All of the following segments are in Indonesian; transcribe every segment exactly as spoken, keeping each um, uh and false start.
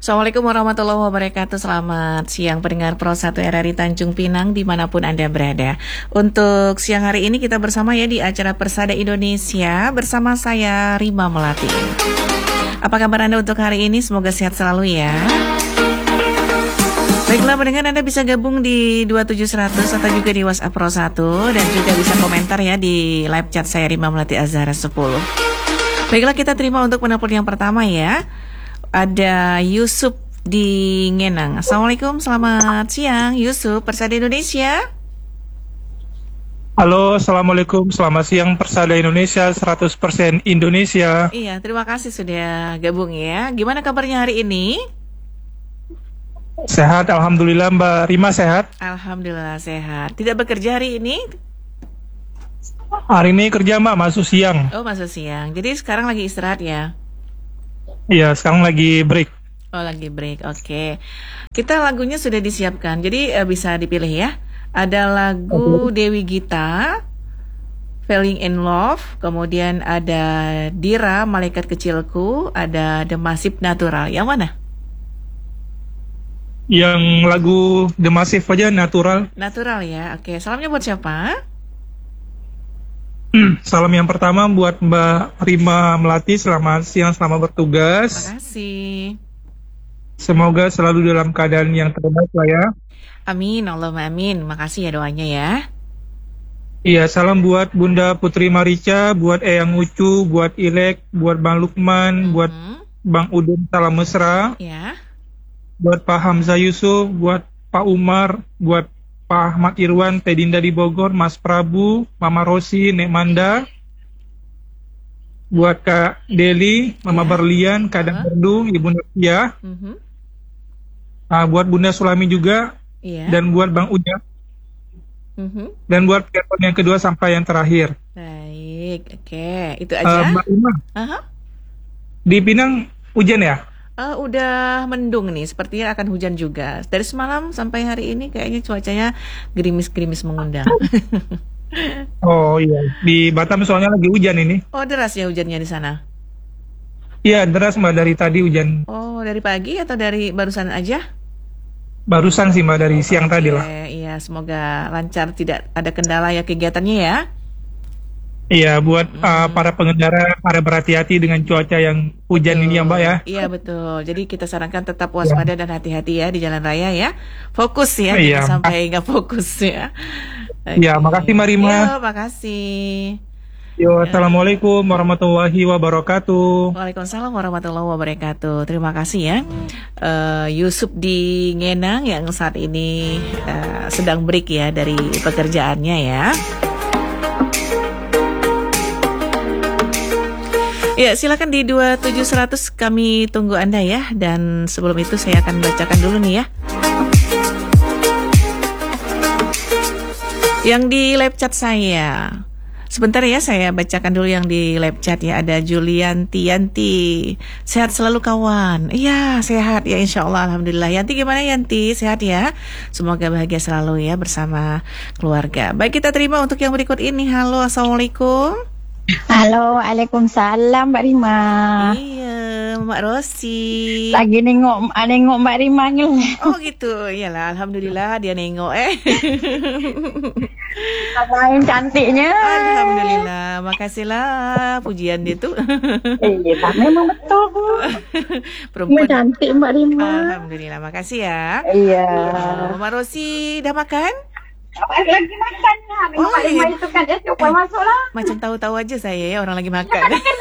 Assalamualaikum warahmatullahi wabarakatuh. Selamat siang pendengar Pro satu R R I Tanjung Pinang dimanapun Anda berada. Untuk siang hari ini kita bersama ya di acara Persada Indonesia bersama saya Rima Melati. Apa kabar Anda untuk hari ini? Semoga sehat selalu ya. Baiklah pendengar, Anda bisa gabung di dua tujuh seratus atau juga di WhatsApp Pro satu dan juga bisa komentar ya di live chat saya Rima Melati Azhara sepuluh. Baiklah, kita terima untuk penelpon yang pertama ya. Ada Yusuf di Ngenang. Assalamualaikum, selamat siang Yusuf, Persada Indonesia. Halo, Assalamualaikum, selamat siang Persada Indonesia, seratus persen Indonesia. Iya, terima kasih sudah gabung ya. Gimana kabarnya hari ini? Sehat, Alhamdulillah. Mbak Rima sehat? Alhamdulillah sehat. Tidak bekerja hari ini? Hari ini kerja Mbak, masuk siang. Oh, masuk siang. Jadi sekarang lagi istirahat ya? Iya, sekarang lagi break. Oh, lagi break, oke. Okay. Kita lagunya sudah disiapkan, jadi uh, bisa dipilih ya. Ada lagu Dewi Gita, Falling in Love, kemudian ada Dira, Malaikat Kecilku, ada The Massive Natural. Yang mana? Yang lagu The Massive aja, Natural. Natural ya, oke. Okay. Salamnya buat siapa? Salam yang pertama buat Mbak Rima Melati, selamat siang, selamat bertugas. Terima kasih. Semoga selalu dalam keadaan yang terbaik lah ya. Amin, Allahumma amin. Makasih ya doanya ya. Iya, salam buat Bunda Putri Marica, buat Eyang Ucu, buat Ilek, buat Bang Lukman, mm-hmm. buat Bang Udin Salam Mesra, ya. buat Pak Hamzah Yusuf, buat Pak Umar, buat Pak Ahmad Irwan, Teh Dinda di Bogor, Mas Prabu, Mama Rosi, Nek Manda, buat Kak Deli, Mama yeah. Berlian, Kak uh-huh. Berdu, Ibu Nadia, uh-huh. uh, buat Bunda Sulami juga, yeah. dan buat Bang Uja, uh-huh. dan buat telepon yang kedua sampai yang terakhir. Baik, oke, okay. Itu aja. Uh, Mbak Ima, uh-huh. di Pinang hujan ya? Uh, udah mendung nih, sepertinya akan hujan juga. Dari semalam sampai hari ini kayaknya cuacanya gerimis-gerimis mengundang. Oh iya, di Batam soalnya lagi hujan ini. Oh, deras ya hujannya di sana? Iya, deras Mbak, dari tadi hujan. Oh, dari pagi atau dari barusan aja? Barusan sih Mbak, dari siang okay, tadi lah. Iya, semoga lancar, tidak ada kendala ya kegiatannya ya. Iya, buat hmm. uh, para pengendara, para berhati-hati dengan cuaca yang hujan betul. Ini ya Mbak ya. Iya betul, jadi kita sarankan tetap waspada ya. Dan hati-hati ya di jalan raya ya. Fokus ya, iya. jangan sampai nggak fokus ya. Iya, okay. Makasih Mbak Rima. Yo, makasih. Yo, Assalamualaikum warahmatullahi wabarakatuh. Waalaikumsalam warahmatullahi wabarakatuh. Terima kasih ya uh, Yusuf di Ngenang yang saat ini uh, sedang break ya dari pekerjaannya ya. Ya, silakan di dua tujuh seratus kami tunggu Anda ya. Dan sebelum itu saya akan bacakan dulu nih ya yang di live chat saya. Sebentar ya, saya bacakan dulu yang di live chat ya. Ada Julianti, Yanti, sehat selalu kawan. Iya, sehat ya insya Allah, alhamdulillah. Yanti gimana Yanti? Sehat ya? Semoga bahagia selalu ya bersama keluarga. Baik, kita terima untuk yang berikut ini. Halo, Assalamualaikum. Halo, waalaikumsalam Mbak Rima. Iya, Mbak Rosi. Lagi nengok, nengok Mbak Rima nih. Oh gitu, iyalah, alhamdulillah dia nengok eh. Main cantiknya. Alhamdulillah, makasihlah pujian dia tuh. Iya, memang betul. Perempuan cantik Mbak Rima. Alhamdulillah, makasih ya. Iya. Oh, Mbak Rosi udah makan? Lagi makan lah. Oh, Pak Rima itu kan dia coba eh, masuk lah. Macam tahu-tahu aja saya ya orang lagi makan.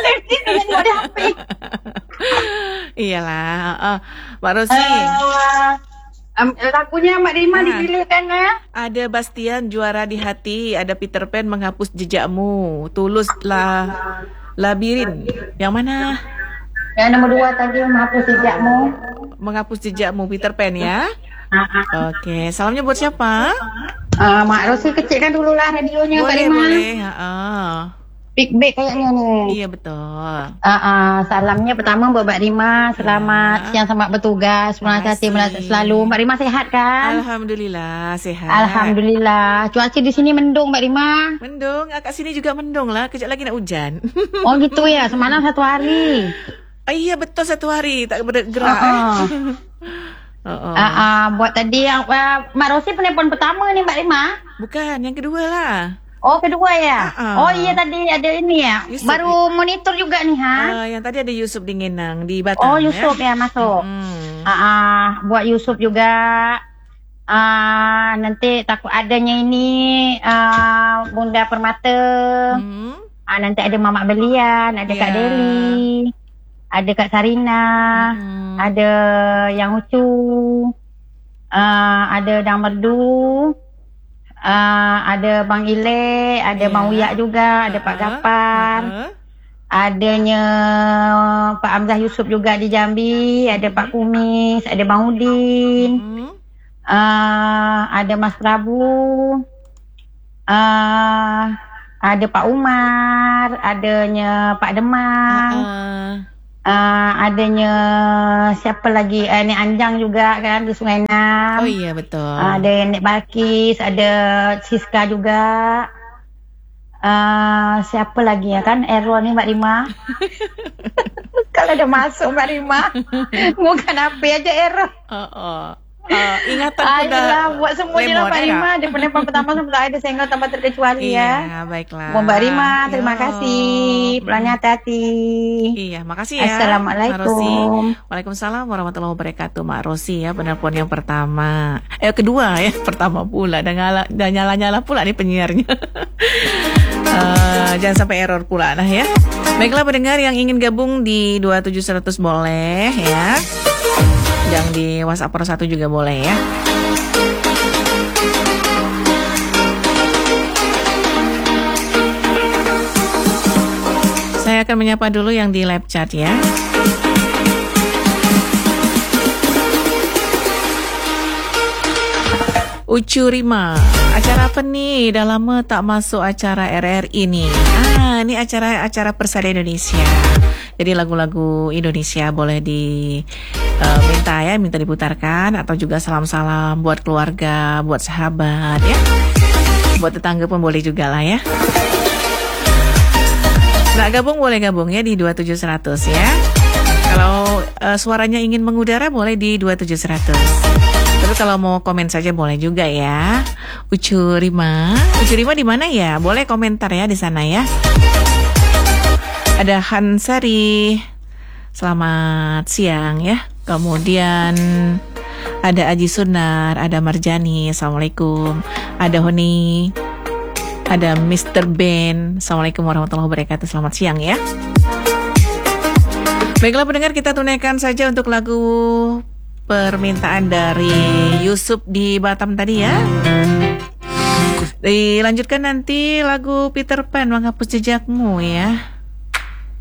Iyalah, uh, Mbak Rosi. Uh, um, lagunya Mbak Rima nah, dipilih kan ya? Ada Bastian Juara di Hati, ada Peter Pan Menghapus Jejakmu, Tulus lah Labirin. Yang mana? Yang nomor dua tadi Menghapus Jejakmu. Menghapus Jejakmu Peter Pan ya. Uh-huh. Oke, salamnya buat siapa? Uh, Mak Rosi kecilkan dulu lah radionya Mbak Rima. Boleh, uh-uh. Big Big kayaknya nih. Iya betul. Uh, uh, salamnya pertama buat Mbak Rima. Selamat uh. siang, selamat bertugas. Selamat selalu. Mbak Rima sehat kan? Alhamdulillah sehat. Alhamdulillah. Cuaca di sini mendung Mbak Rima. Mendung. Kat sini juga mendung lah. Kejap lagi nak hujan. Oh gitu ya. Semalam satu hari. Oh, iya betul, satu hari tak bergerak. Uh-uh. eh. Oh, oh. Uh, uh, buat tadi yang uh, Mak Rosi penelpon pertama ni Mbak Rima. Bukan, yang kedua lah. Oh, kedua ya. Uh-uh. Oh iya, tadi ada ini ya. Yusuf, baru monitor juga nih ha. Uh, yang tadi ada Yusuf di Ngenang di Batam. Oh, Yusuf ya, ya masuk. Hmm. Uh, uh, buat Yusuf juga. Uh, nanti takut adanya ini uh, Bunda Permata. Hmm. Uh, nanti ada Mamak Belian, ada yeah. Kak Deli, ada Kak Sarina, hmm. ada Yang Ucu, uh, ada Dang Merdu, uh, ada Bang Ile, ada yeah. Bang Uyak juga, ada Pak Gapar, uh-huh. adanya Pak Hamzah Yusuf juga di Jambi, ada uh-huh. Pak Kumis, ada Bang Udin, uh-huh. uh, ada Mas Prabu, uh, ada Pak Umar, adanya Pak Demang. Uh-uh. Uh, adanya siapa lagi, uh, Nek Anjang juga kan di Sungai Enam. Oh iya betul. Uh, ada Nek Balkis, ada Siska juga. Uh, siapa lagi ya kan, Errol ni Mbak Rima. Kalau ada masuk Mbak Rima, bukan apa aja Errol. Oh, oh. Uh, ingatan pun dah buat semua dia Mbak Rima. Dia penelpon pertama sampai ada sehingga tanpa terkecuali ya. Iya, baiklah. Mbak Rima, terima Yo. kasih. Pulangnya hati-hati. Iya, makasih ya. Assalamualaikum. Waalaikumsalam warahmatullahi wabarakatuh, Mak Rosi ya, penelpon yang pertama. Eh kedua ya, pertama pula dan nyala dan nyala-nyala pula nih penyiarnya. uh, jangan sampai error pula nah ya. Baiklah pendengar yang ingin gabung di dua tujuh seratus boleh ya. Yang di WhatsApp Pro satu juga boleh ya. Saya akan menyapa dulu yang di live chat ya. Ucu Rima, acara apa nih? Dah lama tak masuk acara R R I nih. Ah, ini acara-acara Persada Indonesia. Jadi lagu-lagu Indonesia boleh di uh, minta ya, minta diputarkan, atau juga salam-salam buat keluarga, buat sahabat ya. Buat tetangga pun boleh juga lah ya. Nggak gabung boleh gabung ya di dua tujuh seratus ya. Kalau uh, suaranya ingin mengudara boleh di dua tujuh seratus. Tapi kalau mau komen saja boleh juga ya. Ucu Rima, Ucu Rima di mana ya? Boleh komentar ya di sana ya. Ada Hansari, selamat siang ya. Kemudian ada Aji Sunar, ada Marjani, assalamualaikum. Ada Honi, ada mister Ben, assalamualaikum warahmatullahi wabarakatuh. Selamat siang ya. Baiklah pendengar, kita tunaikan saja untuk lagu permintaan dari Yusuf di Batam tadi ya. Dilanjutkan nanti lagu Peter Pan, Menghapus Jejakmu ya.